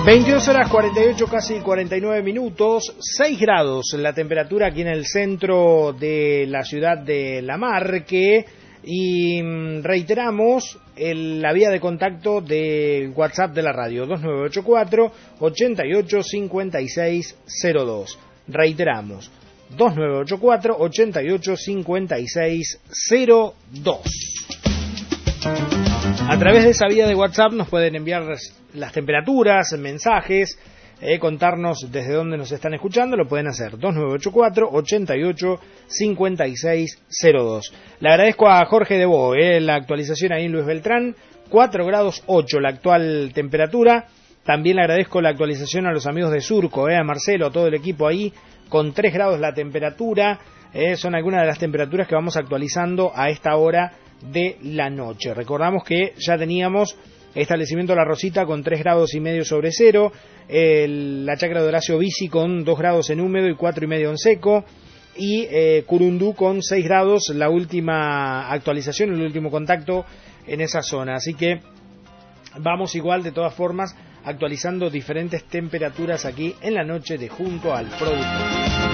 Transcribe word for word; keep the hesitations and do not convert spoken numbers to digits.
veintidós horas cuarenta y ocho, casi cuarenta y nueve minutos, seis grados la temperatura aquí en el centro de la ciudad de La Marque. Y reiteramos el, la vía de contacto de WhatsApp de la radio, dos nueve ocho cuatro, ocho ocho cinco seis cero dos. Reiteramos, dos nueve ocho cuatro, ocho ocho cinco seis cero dos. A través de esa vía de WhatsApp nos pueden enviar las temperaturas, mensajes, eh, contarnos desde dónde nos están escuchando. Lo pueden hacer dos nueve ocho cuatro, ocho ocho cinco seis cero dos. Le agradezco a Jorge Debo, eh, la actualización ahí en Luis Beltrán, cuatro grados ocho la actual temperatura. También le agradezco la actualización a los amigos de Surco, eh, a Marcelo, a todo el equipo ahí, con tres grados la temperatura. Eh, son algunas de las temperaturas que vamos actualizando a esta hora de la noche. Recordamos que ya teníamos establecimiento La Rosita con tres grados y medio sobre cero, el, la chacra de Horacio Bici con dos grados en húmedo y cuatro y medio en seco, y eh, Curundú con seis grados, la última actualización, el último contacto en esa zona. Así que vamos igual de todas formas actualizando diferentes temperaturas aquí en la noche de Junto al Productor.